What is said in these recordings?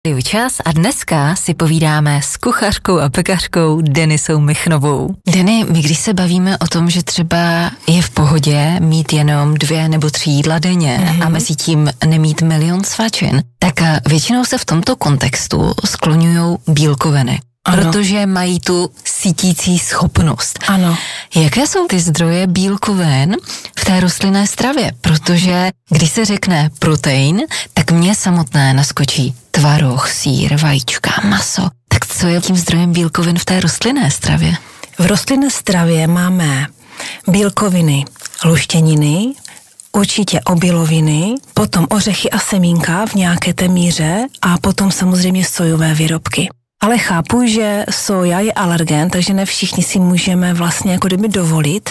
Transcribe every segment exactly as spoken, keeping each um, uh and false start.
Čas a dneska si povídáme s kuchařkou a pekařkou Denisou Michnovou. Deny, my když se bavíme o tom, že třeba je v pohodě mít jenom dvě nebo tři jídla denně mm-hmm. a mezi tím nemít milion svačin, tak většinou se v tomto kontextu skloňují bílkoviny. Ano. Protože mají tu sítící schopnost. Ano. Jaké jsou ty zdroje bílkovin v té rostlinné stravě? Protože když se řekne protein, tak mě samotné naskočí tvaroh, sýr, vajíčka, maso. Tak co je tím zdrojem bílkovin v té rostlinné stravě? V rostlinné stravě máme bílkoviny, luštěniny, určitě obiloviny, potom ořechy a semínka v nějaké té míře a potom samozřejmě sojové výrobky. Ale chápu, že soja je alergen, takže ne všichni si můžeme vlastně jako kdyby dovolit,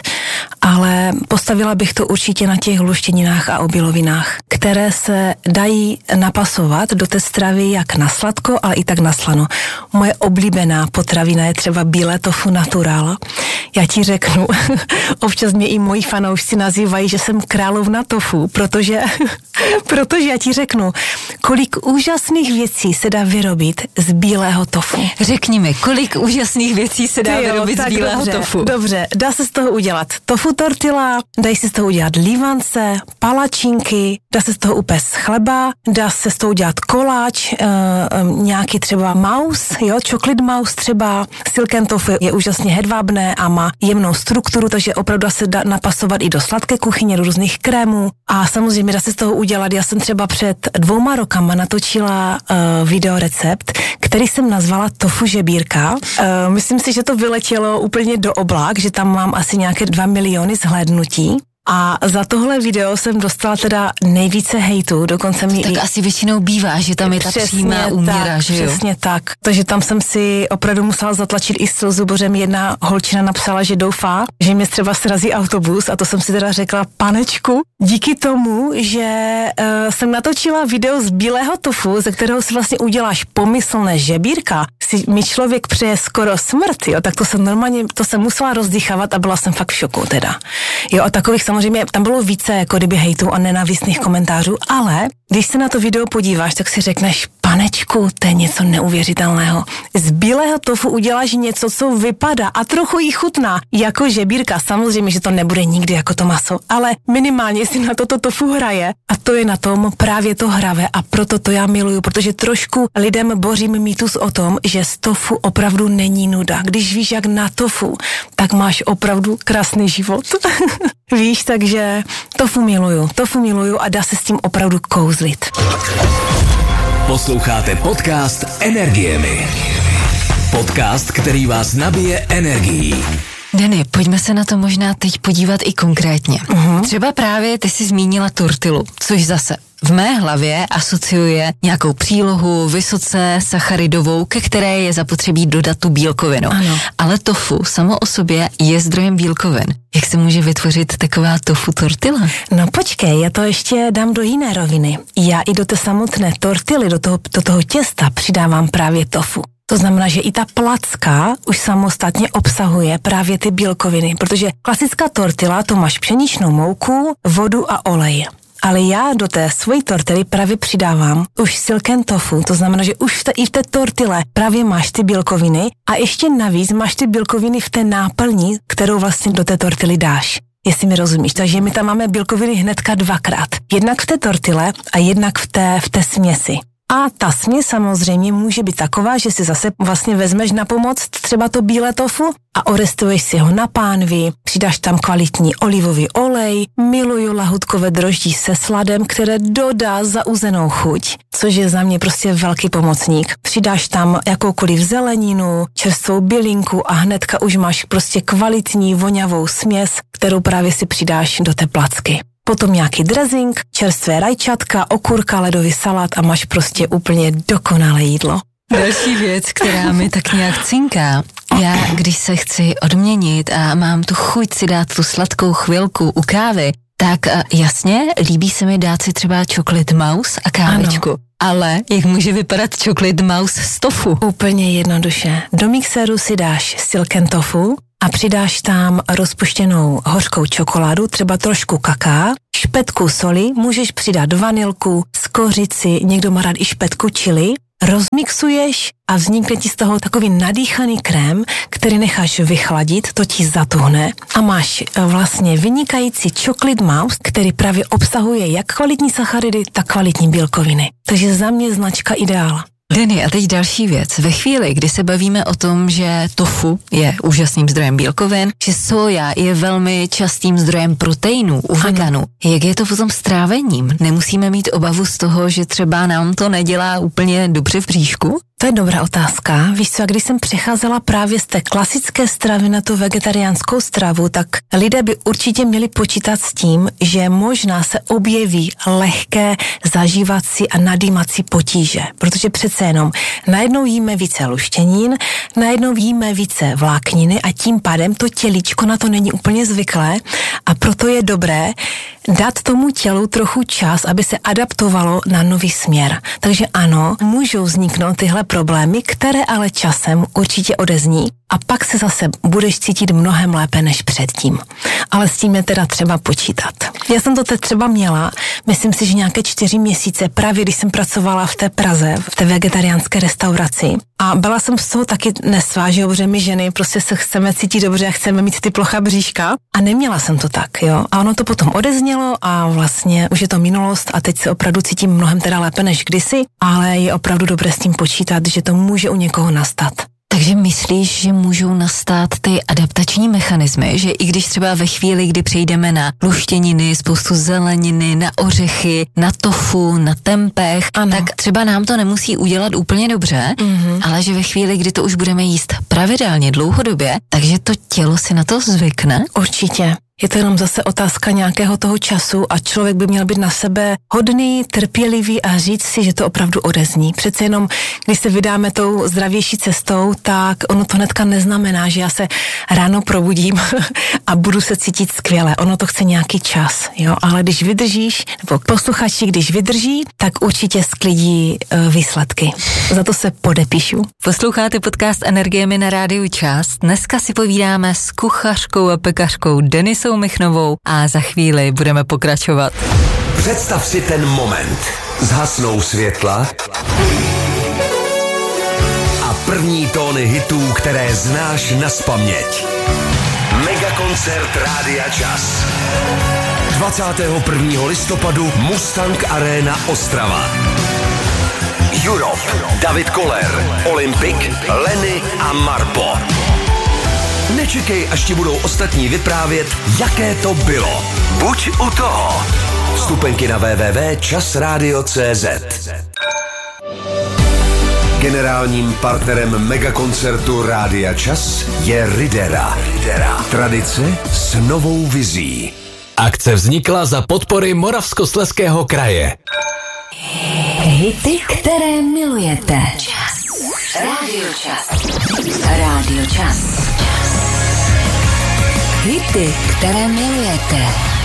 ale postavila bych to určitě na těch luštěninách a obilovinách, které se dají napasovat do té stravy jak na sladko, ale i tak na slano. Moje oblíbená potravina je třeba bílé tofu natural. Já ti řeknu, občas mě i moji fanoušci nazývají, že jsem královna tofu, protože, protože já ti řeknu, kolik úžasných věcí se dá vyrobit z bílého tofu. Řekni mi, kolik úžasných věcí se dá jo, vyrobit z bílého dobře, tofu? Dobře, dá se z toho udělat tofu tortilla, dají se z toho udělat lívance, palačinky, dá se z toho upést chleba, dá se z toho udělat koláč, e, e, nějaký třeba maus, jo, chocolate maus třeba, silken tofu je úžasně hedvábné a má jemnou strukturu, takže opravdu se dá napasovat i do sladké kuchyně, do různých krémů a samozřejmě dá se z toho udělat, já jsem třeba před dvouma rokama natočila e, videorecept, který jsem nazvala tofu žebírka. E, myslím si, že to vyletělo úplně do oblak, že tam mám asi nějaké dva miliony zhlédnutí. A za tohle video jsem dostala teda nejvíce hejtu, dokonce mi Tak i... asi většinou bývá, že tam je ta přímá úměra, že jo? Přesně tak. Takže tam jsem si opravdu musela zatlačit i slzu, protože mi jedna holčina napsala, že doufá, že mě třeba srazí autobus a to jsem si teda řekla, panečku, díky tomu, že uh, jsem natočila video z bílého tofu, ze kterého si vlastně uděláš pomyslné žebírka, si mi člověk přeje skoro smrt, jo, tak to jsem normálně, to jsem musela rozdýchávat a byla jsem fakt v šoku teda. Jo, a takových samozřejmě, tam bylo více jako kdyby hejtů a nenávistných komentářů, ale když se na to video podíváš, tak si řekneš, panečku, to je něco neuvěřitelného. Z bílého tofu uděláš něco, co vypadá a trochu jí chutná, jako žebírka. Samozřejmě, že to nebude nikdy jako to maso, ale minimálně si na toto tofu hraje a to je na tom právě to hravé a proto to já miluju, protože trošku lidem bořím mýtus o tom, že z tofu opravdu není nuda. Když víš, jak na tofu, tak máš opravdu krásný život. Víš, takže tofu miluju, tofu miluju a dá se s tím opravdu kouzlit. Posloucháte podcast Energiemi. Podcast, který vás nabije energií. Deny, pojďme se na to možná teď podívat i konkrétně. Uh-huh. Třeba právě ty jsi zmínila tortilu, což zase v mé hlavě asociuje nějakou přílohu vysoce sacharidovou, ke které je zapotřebí dodat tu bílkovinu. Ano. Ale tofu samo o sobě je zdrojem bílkovin. Jak se může vytvořit taková tofu tortila? No počkej, já to ještě dám do jiné roviny. Já i do té samotné tortily, do toho, do toho těsta přidávám právě tofu. To znamená, že i ta placka už samostatně obsahuje právě ty bílkoviny, protože klasická tortila, to máš pšeničnou mouku, vodu a olej. Ale já do té svojí tortily právě přidávám už silken tofu, to znamená, že už v té, i v té tortile právě máš ty bílkoviny a ještě navíc máš ty bílkoviny v té náplni, kterou vlastně do té tortily dáš. Jestli mi rozumíš, takže my tam máme bílkoviny hnedka dvakrát. Jednak v té tortile a jednak v té, v té směsi. A ta směs samozřejmě může být taková, že si zase vlastně vezmeš na pomoc třeba to bílé tofu a orestuješ si ho na pánvi, přidáš tam kvalitní olivový olej, miluju lahutkové droždí se sladem, které dodá zauzenou chuť, což je za mě prostě velký pomocník. Přidáš tam jakoukoliv zeleninu, čerstvou bylinku a hnedka už máš prostě kvalitní voňavou směs, kterou právě si přidáš do té placky. Potom nějaký dressing, čerstvé rajčatka, okurka, ledový salát a máš prostě úplně dokonalé jídlo. Další věc, která mi tak nějak cinká, já když se chci odměnit a mám tu chuť si dát tu sladkou chvilku u kávy, tak jasně, líbí se mi dát si třeba chocolate mouse a kávečku. Ano. Ale jak může vypadat chocolate mouse z tofu? Úplně jednoduše. Do mixéru si dáš silken tofu a přidáš tam rozpuštěnou hořkou čokoládu, třeba trošku kaká, špetku soli, můžeš přidat vanilku, skořici, někdo má rád i špetku chili rozmixuješ a vznikne ti z toho takový nadýchaný krém, který necháš vychladit, to ti zatuhne a máš vlastně vynikající chocolate mousse, který právě obsahuje jak kvalitní sacharidy, tak kvalitní bílkoviny. Takže za mě značka ideál. Denny, a teď další věc. Ve chvíli, kdy se bavíme o tom, že tofu je úžasným zdrojem bílkovin, že soja je velmi častým zdrojem proteinů u veganů, jak je to potom s trávením? Nemusíme mít obavu z toho, že třeba nám to nedělá úplně dobře v bříšku? To je dobrá otázka. Víš co, když jsem přecházela právě z té klasické stravy na tu vegetariánskou stravu, tak lidé by určitě měli počítat s tím, že možná se objeví lehké zažívací a nadýmací potíže, protože přece jenom najednou jíme více luštěnin, najednou jíme více vlákniny a tím pádem to tělíčko na to není úplně zvyklé a proto je dobré dát tomu tělu trochu čas, aby se adaptovalo na nový směr. Takže ano, můžou vzniknout tyhle problémy, které ale časem určitě odezní a pak se zase budeš cítit mnohem lépe než předtím. Ale s tím je teda třeba počítat. Já jsem to teď třeba měla, myslím si, že nějaké čtyři měsíce, právě když jsem pracovala v té Praze, v té vegetariánské restauraci. A byla jsem z toho taky nesvá, že dobře, my ženy prostě se chceme cítit dobře a chceme mít ty plochá bříška. A neměla jsem to tak, jo. A ono to potom odeznělo a vlastně už je to minulost a teď se opravdu cítím mnohem teda lépe než kdysi, ale je opravdu dobré s tím počítat, že to může u někoho nastat. Takže myslíš, že můžou nastat ty adaptační mechanismy, že i když třeba ve chvíli, kdy přejdeme na luštěniny, spoustu zeleniny, na ořechy, na tofu, na tempeh, ano. tak třeba nám to nemusí udělat úplně dobře, mm-hmm. ale že ve chvíli, kdy to už budeme jíst pravidelně, dlouhodobě, takže to tělo si na to zvykne? Určitě. Je to jenom zase otázka nějakého toho času a člověk by měl být na sebe hodný, trpělivý a říct si, že to opravdu odezní. Přece jenom, když se vydáme tou zdravější cestou, tak ono to hnedka neznamená, že já se ráno probudím a budu se cítit skvěle. Ono to chce nějaký čas, jo. Ale když vydržíš, nebo posluchači, když vydrží, tak určitě sklidí uh, výsledky. Za to se podepíšu. Posloucháte podcast Energiemi na Rádiu Čas. Dneska si povídáme s kuchařkou a pekařkou Denysou Michnovou a za chvíli budeme pokračovat. Představ si ten moment. Zhasnou světla a první tóny hitů, které znáš naspaměť. Megakoncert Rádia Čas. dvacátého prvního listopadu Mustang Arena Ostrava. Europe, David Koller, Olympic, Lenny a Marpo. Nečekej, až ti budou ostatní vyprávět, jaké to bylo. Buď u toho. Vstupenky na w w w tečka čas radio tečka c z. Generálním partnerem megakoncertu Rádia Čas je Ridera. Ridera. Tradice s novou vizí. Akce vznikla za podpory Moravskoslezského kraje. Hity, které milujete. Čas. Rádio Čas. Rádio Čas. Hity, které milujete.